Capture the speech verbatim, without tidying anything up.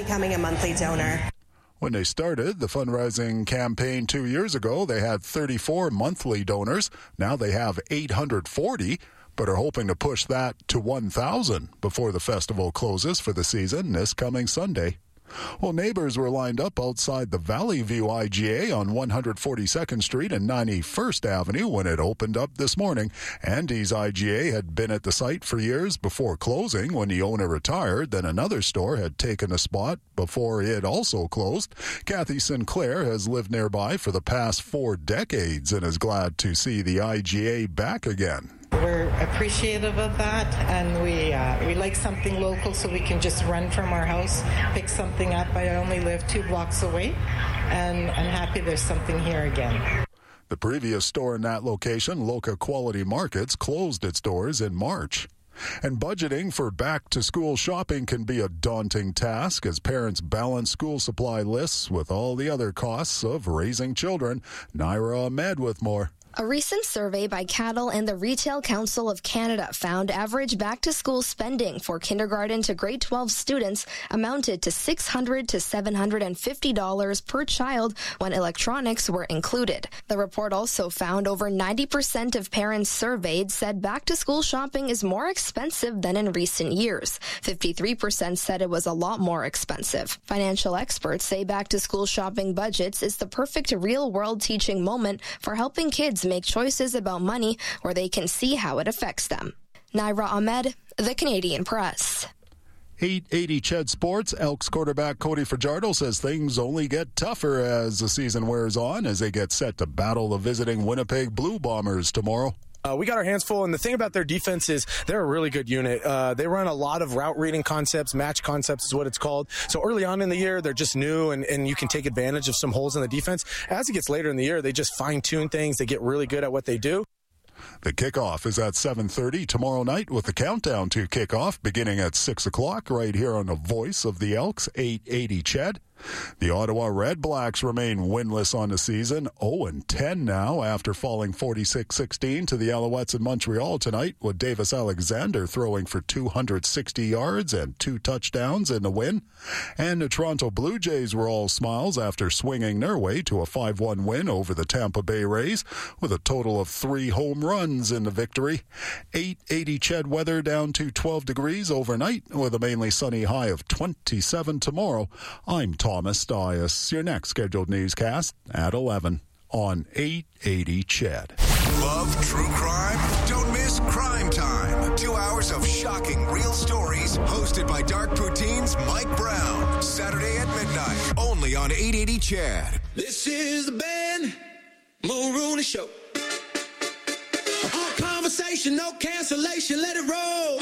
becoming a monthly donor. When they started the fundraising campaign two years ago, they had thirty-four monthly donors. Now they have eight hundred forty, but are hoping to push that to one thousand before the festival closes for the season this coming Sunday. Well, neighbors were lined up outside the Valley View I G A on one forty-second Street and ninety-first Avenue when it opened up this morning. Andy's I G A had been at the site for years before closing when the owner retired. Then another store had taken a spot before it also closed. Kathy Sinclair has lived nearby for the past four decades and is glad to see the I G A back again. We're appreciative of that, and we uh, we like something local so we can just run from our house, pick something up. I only live two blocks away, and I'm happy there's something here again. The previous store in that location, Loca Quality Markets, closed its doors in March. And budgeting for back-to-school shopping can be a daunting task as parents balance school supply lists with all the other costs of raising children. Naira Ahmed with more. A recent survey by Cattle and the Retail Council of Canada found average back-to-school spending for kindergarten to grade twelve students amounted to six hundred to seven hundred fifty dollars per child when electronics were included. The report also found over ninety percent of parents surveyed said back-to-school shopping is more expensive than in recent years. fifty-three percent said it was a lot more expensive. Financial experts say back-to-school shopping budgets is the perfect real-world teaching moment for helping kids make choices about money where they can see how it affects them. Naira Ahmed, The Canadian Press. eight eighty C H E D Sports, Elks quarterback Cody Fajardo says things only get tougher as the season wears on as they get set to battle the visiting Winnipeg Blue Bombers tomorrow. Uh, we got our hands full, and the thing about their defense is they're a really good unit. Uh, they run a lot of route reading concepts, match concepts is what it's called. So early on in the year, they're just new, and, and you can take advantage of some holes in the defense. As it gets later in the year, they just fine-tune things. They get really good at what they do. The kickoff is at seven thirty tomorrow night with the countdown to kickoff beginning at six o'clock right here on the voice of the Elks, eight eighty C H E D. The Ottawa Red Blacks remain winless on the season, oh and ten now after falling forty-six sixteen to the Alouettes in Montreal tonight, with Davis Alexander throwing for two hundred sixty yards and two touchdowns in the win. And the Toronto Blue Jays were all smiles after swinging their way to a five one win over the Tampa Bay Rays with a total of three home runs in the victory. eight eighty C H E D weather down to twelve degrees overnight with a mainly sunny high of twenty-seven tomorrow. I'm Thomas Dias. Your next scheduled newscast at eleven on eight eighty C H E D. Love true crime? Don't miss Crime Time. Two hours of shocking real stories hosted by Dark Poutine's Mike Brown. Saturday at midnight, only on eight eighty C H E D. This is the Ben Mulrooney Show. All conversation, no cancellation, let it roll.